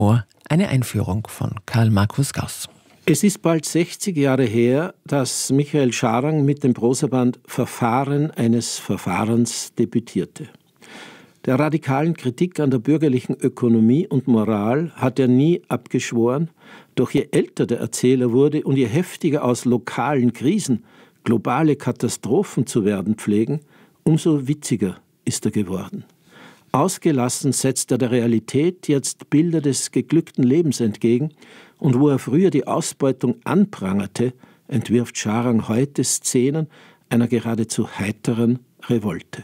Eine Einführung von Karl Markus Gauss. Es ist bald 60 Jahre her, dass Michael Scharang mit dem Prosaband Verfahren eines Verfahrens debütierte. Der radikalen Kritik an der bürgerlichen Ökonomie und Moral hat er nie abgeschworen, doch je älter der Erzähler wurde und je heftiger aus lokalen Krisen globale Katastrophen zu werden pflegen, umso witziger ist er geworden. Ausgelassen setzt er der Realität jetzt Bilder des geglückten Lebens entgegen, und wo er früher die Ausbeutung anprangerte, entwirft Scharang heute Szenen einer geradezu heiteren Revolte.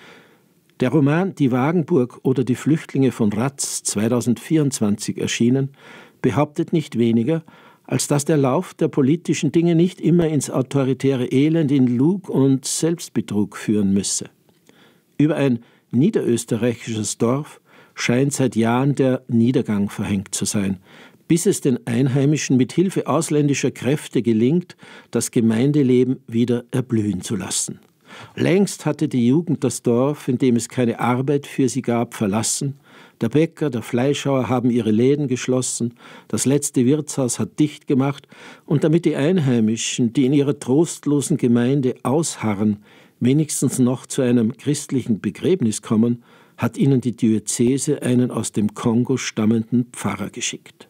Der Roman Die Wagenburg oder Die Flüchtlinge von Ratz, 2024 erschienen, behauptet nicht weniger, als dass der Lauf der politischen Dinge nicht immer ins autoritäre Elend, in Lug und Selbstbetrug führen müsse. Über ein niederösterreichisches Dorf scheint seit Jahren der Niedergang verhängt zu sein, bis es den Einheimischen mit Hilfe ausländischer Kräfte gelingt, das Gemeindeleben wieder erblühen zu lassen. Längst hatte die Jugend das Dorf, in dem es keine Arbeit für sie gab, verlassen. Der Bäcker, der Fleischhauer haben ihre Läden geschlossen, das letzte Wirtshaus hat dicht gemacht, und damit die Einheimischen, die in ihrer trostlosen Gemeinde ausharren, wenigstens noch zu einem christlichen Begräbnis kommen, hat ihnen die Diözese einen aus dem Kongo stammenden Pfarrer geschickt.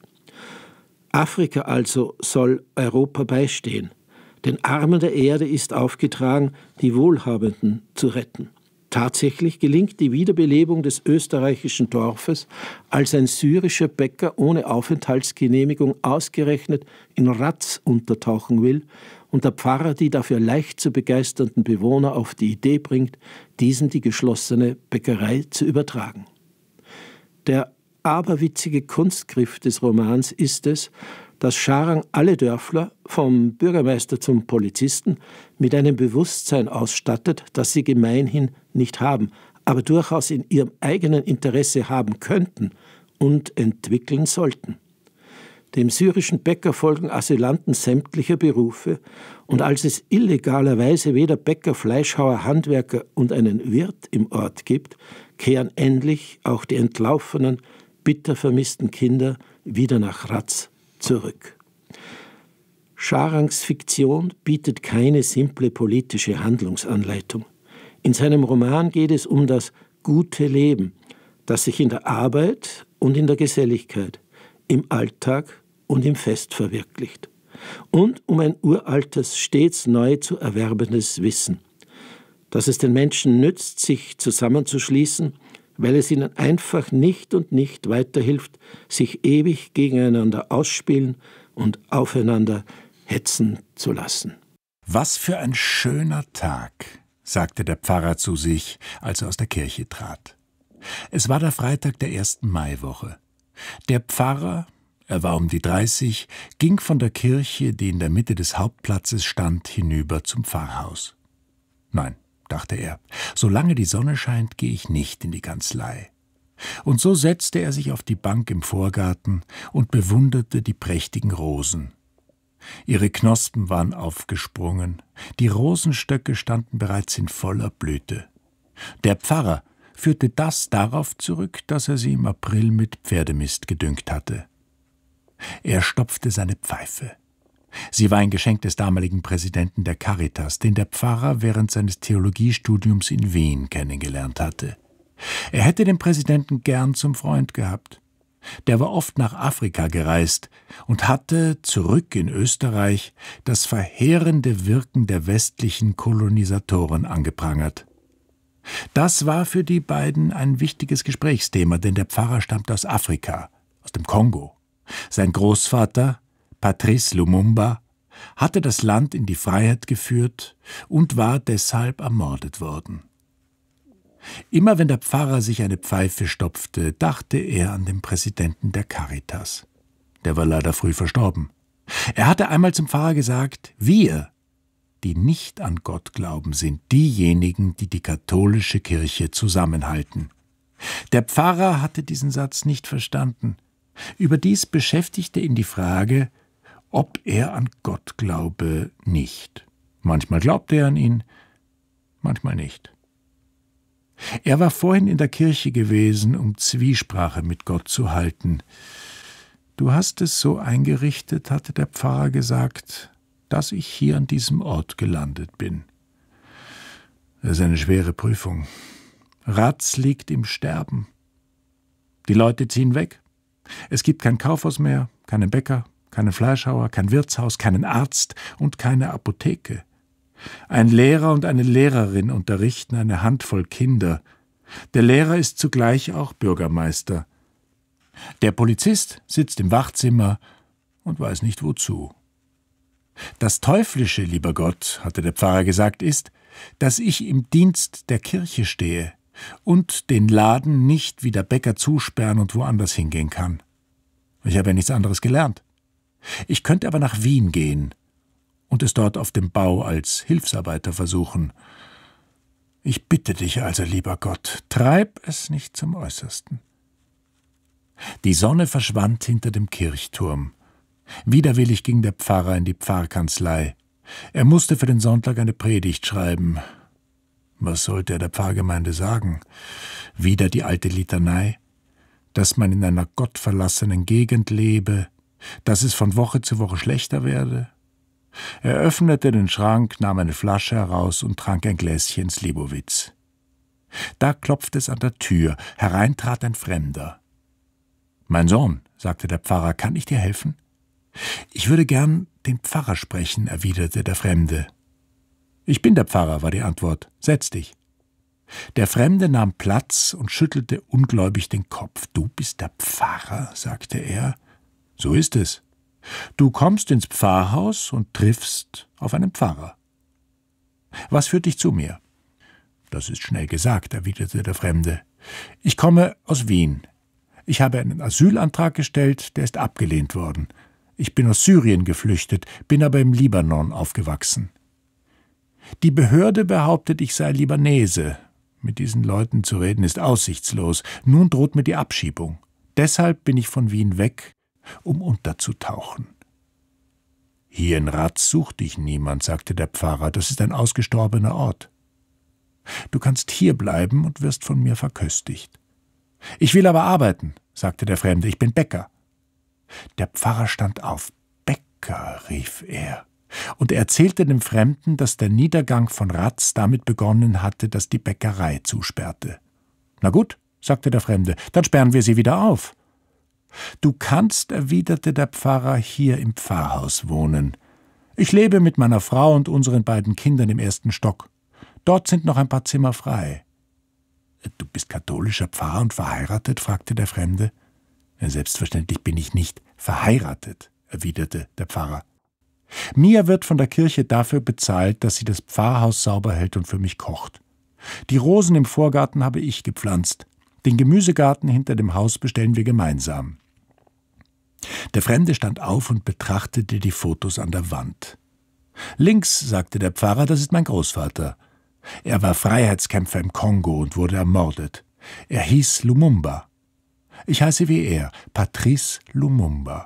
Afrika also soll Europa beistehen. Den Armen der Erde ist aufgetragen, die Wohlhabenden zu retten. Tatsächlich gelingt die Wiederbelebung des österreichischen Dorfes, als ein syrischer Bäcker ohne Aufenthaltsgenehmigung ausgerechnet in Ratz untertauchen will und der Pfarrer die dafür leicht zu begeisternden Bewohner auf die Idee bringt, diesen die geschlossene Bäckerei zu übertragen. Der aberwitzige Kunstgriff des Romans ist es, dass Scharang alle Dörfler, vom Bürgermeister zum Polizisten, mit einem Bewusstsein ausstattet, das sie gemeinhin nicht haben, aber durchaus in ihrem eigenen Interesse haben könnten und entwickeln sollten. Dem syrischen Bäcker folgen Asylanten sämtlicher Berufe, und als es illegalerweise weder Bäcker, Fleischhauer, Handwerker und einen Wirt im Ort gibt, kehren endlich auch die entlaufenen, bitter vermissten Kinder wieder nach Ratz zurück. Scharangs Fiktion bietet keine simple politische Handlungsanleitung. In seinem Roman geht es um das gute Leben, das sich in der Arbeit und in der Geselligkeit, im Alltag und im Fest verwirklicht. Und um ein uraltes, stets neu zu erwerbendes Wissen, dass es den Menschen nützt, sich zusammenzuschließen, weil es ihnen einfach nicht weiterhilft, sich ewig gegeneinander ausspielen und aufeinander hetzen zu lassen. »Was für ein schöner Tag«, sagte der Pfarrer zu sich, als er aus der Kirche trat. Es war der Freitag der ersten Maiwoche. Der Pfarrer, er war um die 30, ging von der Kirche, die in der Mitte des Hauptplatzes stand, hinüber zum Pfarrhaus. Nein, dachte er, solange die Sonne scheint, gehe ich nicht in die Kanzlei. Und so setzte er sich auf die Bank im Vorgarten und bewunderte die prächtigen Rosen. Ihre Knospen waren aufgesprungen, die Rosenstöcke standen bereits in voller Blüte. Der Pfarrer führte das darauf zurück, dass er sie im April mit Pferdemist gedüngt hatte. Er stopfte seine Pfeife. Sie war ein Geschenk des damaligen Präsidenten der Caritas, den der Pfarrer während seines Theologiestudiums in Wien kennengelernt hatte. Er hätte den Präsidenten gern zum Freund gehabt. Der war oft nach Afrika gereist und hatte zurück in Österreich das verheerende Wirken der westlichen Kolonisatoren angeprangert. Das war für die beiden ein wichtiges Gesprächsthema, denn der Pfarrer stammt aus Afrika, aus dem Kongo. Sein Großvater, Patrice Lumumba, hatte das Land in die Freiheit geführt und war deshalb ermordet worden. Immer wenn der Pfarrer sich eine Pfeife stopfte, dachte er an den Präsidenten der Caritas. Der war leider früh verstorben. Er hatte einmal zum Pfarrer gesagt, wir, die nicht an Gott glauben, sind diejenigen, die die katholische Kirche zusammenhalten. Der Pfarrer hatte diesen Satz nicht verstanden. Überdies beschäftigte ihn die Frage, ob er an Gott glaube, nicht. Manchmal glaubte er an ihn, manchmal nicht. Er war vorhin in der Kirche gewesen, um Zwiesprache mit Gott zu halten. »Du hast es so eingerichtet«, hatte der Pfarrer gesagt, »dass ich hier an diesem Ort gelandet bin. Das ist eine schwere Prüfung. Ratz liegt im Sterben. Die Leute ziehen weg. Es gibt kein Kaufhaus mehr, keinen Bäcker, keinen Fleischhauer, kein Wirtshaus, keinen Arzt und keine Apotheke. Ein Lehrer und eine Lehrerin unterrichten eine Handvoll Kinder. Der Lehrer ist zugleich auch Bürgermeister. Der Polizist sitzt im Wachzimmer und weiß nicht wozu. Das Teuflische, lieber Gott, hatte der Pfarrer gesagt, ist, dass ich im Dienst der Kirche stehe und den Laden nicht wie der Bäcker zusperren und woanders hingehen kann. Ich habe ja nichts anderes gelernt. Ich könnte aber nach Wien gehen und es dort auf dem Bau als Hilfsarbeiter versuchen. Ich bitte dich also, lieber Gott, treib es nicht zum Äußersten. Die Sonne verschwand hinter dem Kirchturm. Widerwillig ging der Pfarrer in die Pfarrkanzlei. Er musste für den Sonntag eine Predigt schreiben. Was sollte er der Pfarrgemeinde sagen? Wieder die alte Litanei, dass man in einer gottverlassenen Gegend lebe, dass es von Woche zu Woche schlechter werde. Er öffnete den Schrank, nahm eine Flasche heraus und trank ein Gläschen Slivovitz. Da klopfte es an der Tür, herein trat ein Fremder. »Mein Sohn«, sagte der Pfarrer, »kann ich dir helfen?« »Ich würde gern den Pfarrer sprechen«, erwiderte der Fremde. »Ich bin der Pfarrer«, war die Antwort. »Setz dich.« Der Fremde nahm Platz und schüttelte ungläubig den Kopf. »Du bist der Pfarrer«, sagte er. »So ist es. Du kommst ins Pfarrhaus und triffst auf einen Pfarrer. Was führt dich zu mir?« »Das ist schnell gesagt«, erwiderte der Fremde. »Ich komme aus Wien. Ich habe einen Asylantrag gestellt, der ist abgelehnt worden. Ich bin aus Syrien geflüchtet, bin aber im Libanon aufgewachsen. Die Behörde behauptet, ich sei Libanese. Mit diesen Leuten zu reden ist aussichtslos. Nun droht mir die Abschiebung. Deshalb bin ich von Wien weg, um unterzutauchen.« »Hier in Ratz sucht dich niemand«, sagte der Pfarrer. »Das ist ein ausgestorbener Ort. Du kannst hier bleiben und wirst von mir verköstigt.« »Ich will aber arbeiten«, sagte der Fremde. »Ich bin Bäcker.« Der Pfarrer stand auf. »Bäcker«, rief er. Und er erzählte dem Fremden, dass der Niedergang von Ratz damit begonnen hatte, dass die Bäckerei zusperrte. »Na gut«, sagte der Fremde, »dann sperren wir sie wieder auf.« »Du kannst«, erwiderte der Pfarrer, »hier im Pfarrhaus wohnen. Ich lebe mit meiner Frau und unseren beiden Kindern im 1. Stock. Dort sind noch ein paar Zimmer frei.« »Du bist katholischer Pfarrer und verheiratet?« fragte der Fremde. »Selbstverständlich bin ich nicht verheiratet«, erwiderte der Pfarrer. »Mir wird von der Kirche dafür bezahlt, dass sie das Pfarrhaus sauber hält und für mich kocht. Die Rosen im Vorgarten habe ich gepflanzt. Den Gemüsegarten hinter dem Haus bestellen wir gemeinsam.« Der Fremde stand auf und betrachtete die Fotos an der Wand. »Links«, sagte der Pfarrer, »das ist mein Großvater. Er war Freiheitskämpfer im Kongo und wurde ermordet. Er hieß Lumumba. Ich heiße wie er, Patrice Lumumba.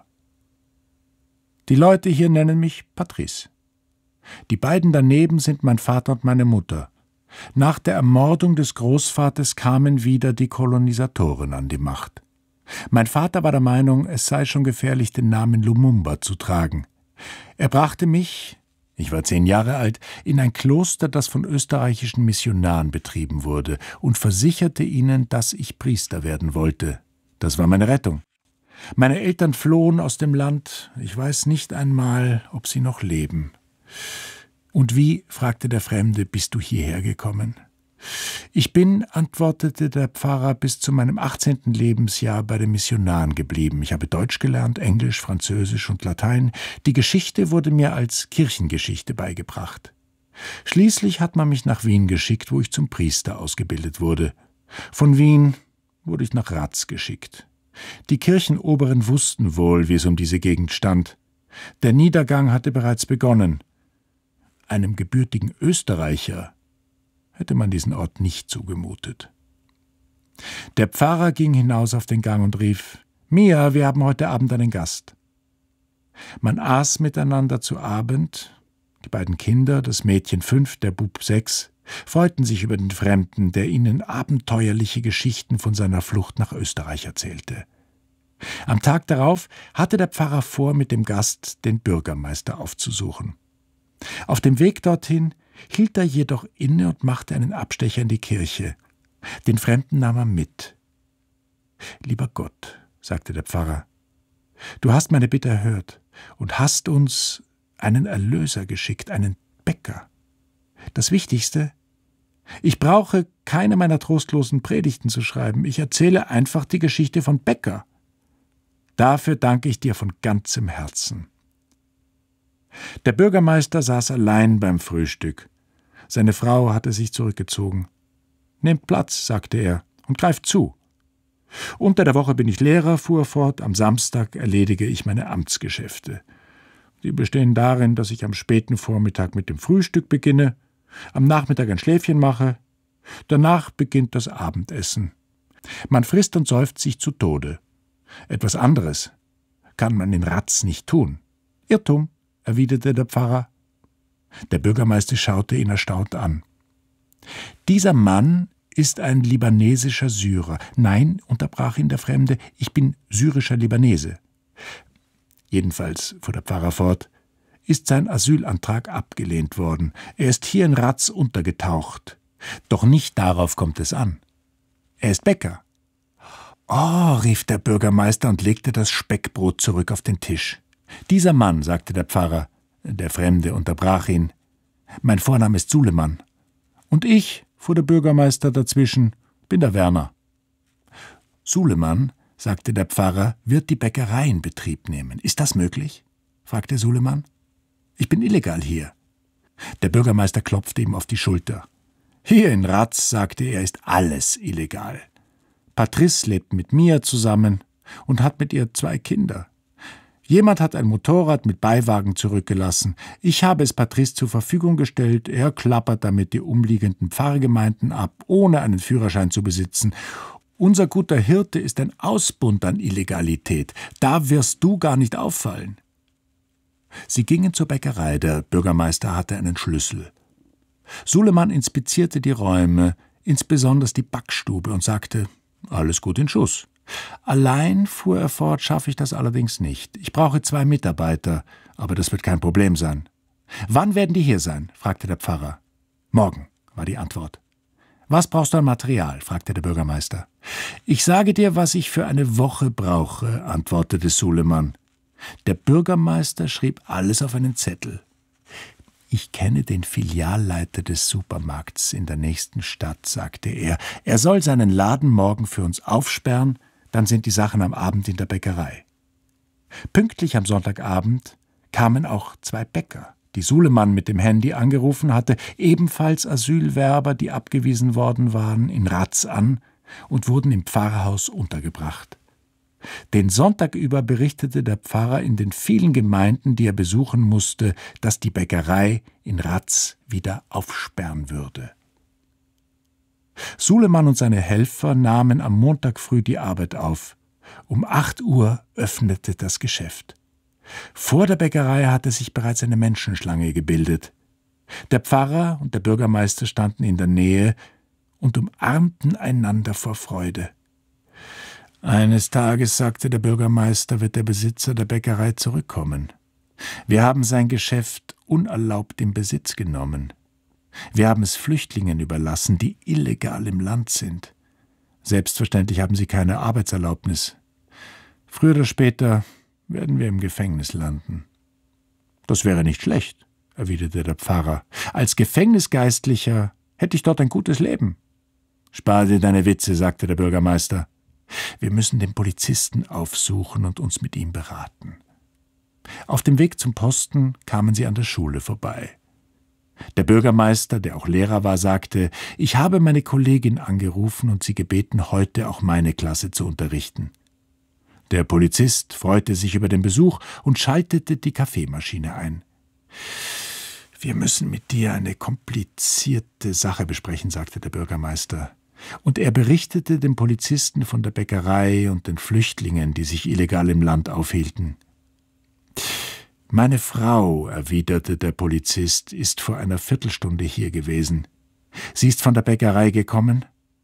Die Leute hier nennen mich Patrice. Die beiden daneben sind mein Vater und meine Mutter. Nach der Ermordung des Großvaters kamen wieder die Kolonisatoren an die Macht. Mein Vater war der Meinung, es sei schon gefährlich, den Namen Lumumba zu tragen. Er brachte mich, ich war 10 Jahre alt, in ein Kloster, das von österreichischen Missionaren betrieben wurde, und versicherte ihnen, dass ich Priester werden wollte. Das war meine Rettung. Meine Eltern flohen aus dem Land. Ich weiß nicht einmal, ob sie noch leben. »Und wie«, fragte der Fremde, »bist du hierher gekommen?« »Ich bin«, antwortete der Pfarrer, »bis zu meinem 18. Lebensjahr bei den Missionaren geblieben. Ich habe Deutsch gelernt, Englisch, Französisch und Latein. Die Geschichte wurde mir als Kirchengeschichte beigebracht. Schließlich hat man mich nach Wien geschickt, wo ich zum Priester ausgebildet wurde. Von Wien wurde ich nach Ratz geschickt. Die Kirchenoberen wussten wohl, wie es um diese Gegend stand. Der Niedergang hatte bereits begonnen. Einem gebürtigen Österreicher hätte man diesen Ort nicht zugemutet. Der Pfarrer ging hinaus auf den Gang und rief, »Mia, wir haben heute Abend einen Gast.« Man aß miteinander zu Abend. Die beiden Kinder, das Mädchen 5, der Bub 6, freuten sich über den Fremden, der ihnen abenteuerliche Geschichten von seiner Flucht nach Österreich erzählte. Am Tag darauf hatte der Pfarrer vor, mit dem Gast den Bürgermeister aufzusuchen. Auf dem Weg dorthin hielt er jedoch inne und machte einen Abstecher in die Kirche. Den Fremden nahm er mit. »Lieber Gott«, sagte der Pfarrer, »du hast meine Bitte erhört und hast uns einen Erlöser geschickt, einen Bäcker. Das Wichtigste: ich brauche keine meiner trostlosen Predigten zu schreiben. Ich erzähle einfach die Geschichte von Bäcker. Dafür danke ich dir von ganzem Herzen.« Der Bürgermeister saß allein beim Frühstück. Seine Frau hatte sich zurückgezogen. »Nehmt Platz«, sagte er, »und greift zu. Unter der Woche bin ich Lehrer«, fuhr er fort, »am Samstag erledige ich meine Amtsgeschäfte. Die bestehen darin, dass ich am späten Vormittag mit dem Frühstück beginne, am Nachmittag ein Schläfchen mache, danach beginnt das Abendessen. Man frisst und säuft sich zu Tode. Etwas anderes kann man in Ratz nicht tun.« »Irrtum«, erwiderte der Pfarrer. Der Bürgermeister schaute ihn erstaunt an. »Dieser Mann ist ein libanesischer Syrer.« »Nein«, unterbrach ihn der Fremde, »ich bin syrischer Libanese.« »Jedenfalls«, fuhr der Pfarrer fort, »ist sein Asylantrag abgelehnt worden. Er ist hier in Ratz untergetaucht. Doch nicht darauf kommt es an. Er ist Bäcker.« »Oh«, rief der Bürgermeister und legte das Speckbrot zurück auf den Tisch. »Dieser Mann«, sagte der Pfarrer. Der Fremde unterbrach ihn. »Mein Vorname ist Suleman.« »Und ich«, fuhr der Bürgermeister dazwischen, »bin der Werner.« »Suleman«, sagte der Pfarrer, »wird die Bäckerei in Betrieb nehmen. Ist das möglich?« fragte Suleman. »Ich bin illegal hier.« Der Bürgermeister klopfte ihm auf die Schulter. »Hier in Ratz«, sagte er, »ist alles illegal. Patrice lebt mit Mia zusammen und hat mit ihr 2 Kinder. Jemand hat ein Motorrad mit Beiwagen zurückgelassen. Ich habe es Patrice zur Verfügung gestellt. Er klappert damit die umliegenden Pfarrgemeinden ab, ohne einen Führerschein zu besitzen. Unser guter Hirte ist ein Ausbund an Illegalität. Da wirst du gar nicht auffallen.« Sie gingen zur Bäckerei. Der Bürgermeister hatte einen Schlüssel. Suleman inspizierte die Räume, insbesondere die Backstube, und sagte: »Alles gut in Schuss. Allein«, fuhr er fort, »schaffe ich das allerdings nicht. Ich brauche 2 Mitarbeiter, aber das wird kein Problem sein.« »Wann werden die hier sein?« fragte der Pfarrer. »Morgen«, war die Antwort. »Was brauchst du an Material?« fragte der Bürgermeister. »Ich sage dir, was ich für eine Woche brauche«, antwortete Suleman. Der Bürgermeister schrieb alles auf einen Zettel. »Ich kenne den Filialleiter des Supermarkts in der nächsten Stadt«, sagte er. »Er soll seinen Laden morgen für uns aufsperren, dann sind die Sachen am Abend in der Bäckerei.« Pünktlich am Sonntagabend kamen auch 2 Bäcker, die Suleman mit dem Handy angerufen hatte, ebenfalls Asylwerber, die abgewiesen worden waren, in Ratz an und wurden im Pfarrhaus untergebracht. Den Sonntag über berichtete der Pfarrer in den vielen Gemeinden, die er besuchen musste, dass die Bäckerei in Ratz wieder aufsperren würde. Suleman und seine Helfer nahmen am Montag früh die Arbeit auf. Um 8 Uhr öffnete das Geschäft. Vor der Bäckerei hatte sich bereits eine Menschenschlange gebildet. Der Pfarrer und der Bürgermeister standen in der Nähe und umarmten einander vor Freude. »Eines Tages«, sagte der Bürgermeister, »wird der Besitzer der Bäckerei zurückkommen. Wir haben sein Geschäft unerlaubt in Besitz genommen. Wir haben es Flüchtlingen überlassen, die illegal im Land sind. Selbstverständlich haben sie keine Arbeitserlaubnis. Früher oder später werden wir im Gefängnis landen.« »Das wäre nicht schlecht«, erwiderte der Pfarrer. »Als Gefängnisgeistlicher hätte ich dort ein gutes Leben.« »Spar dir deine Witze«, sagte der Bürgermeister. »Wir müssen den Polizisten aufsuchen und uns mit ihm beraten.« Auf dem Weg zum Posten kamen sie an der Schule vorbei. Der Bürgermeister, der auch Lehrer war, sagte: »Ich habe meine Kollegin angerufen und sie gebeten, heute auch meine Klasse zu unterrichten.« Der Polizist freute sich über den Besuch und schaltete die Kaffeemaschine ein. »Wir müssen mit dir eine komplizierte Sache besprechen«, sagte der Bürgermeister. Und er berichtete dem Polizisten von der Bäckerei und den Flüchtlingen, die sich illegal im Land aufhielten. »Meine Frau«, erwiderte der Polizist, »ist vor einer Viertelstunde hier gewesen. Sie ist von der Bäckerei gekommen,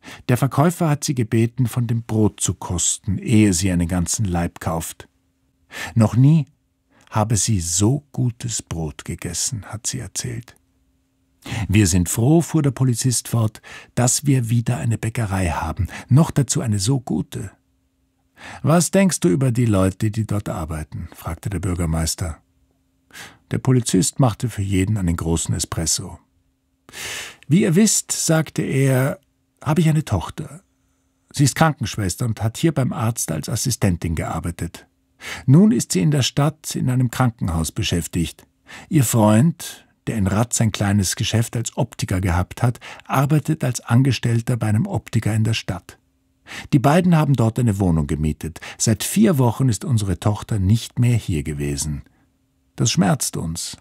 Der Verkäufer hat sie gebeten, von dem Brot zu kosten, ehe sie einen ganzen Laib kauft. Noch nie habe sie so gutes Brot gegessen, hat sie erzählt. Wir sind froh, fuhr der Polizist fort, dass wir wieder eine Bäckerei haben, noch dazu eine so gute. »Was denkst du über die Leute, die dort arbeiten?« fragte der Bürgermeister. Der Polizist machte für jeden einen großen Espresso. »Wie ihr wisst«, sagte er, »habe ich eine Tochter. Sie ist Krankenschwester und hat hier beim Arzt als Assistentin gearbeitet. Nun ist sie in der Stadt in einem Krankenhaus beschäftigt. Ihr Freund, der in Ratz ein kleines Geschäft als Optiker gehabt hat, arbeitet als Angestellter bei einem Optiker in der Stadt. Die beiden haben dort eine Wohnung gemietet. Seit 4 Wochen ist unsere Tochter nicht mehr hier gewesen. Das schmerzt uns.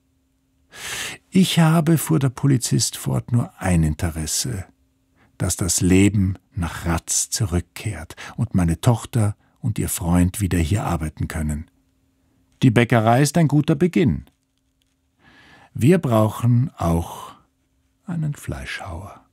Ich habe, fuhr der Polizist fort, nur ein Interesse, dass das Leben nach Ratz zurückkehrt und meine Tochter und ihr Freund wieder hier arbeiten können. Die Bäckerei ist ein guter Beginn. Wir brauchen auch einen Fleischhauer.«